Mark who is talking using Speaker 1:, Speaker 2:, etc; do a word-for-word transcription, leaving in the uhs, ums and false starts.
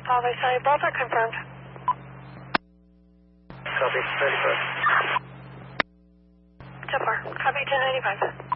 Speaker 1: Paul, they say both are confirmed.
Speaker 2: Copy, thirty-five.
Speaker 1: So far. Copy ten ninety-five.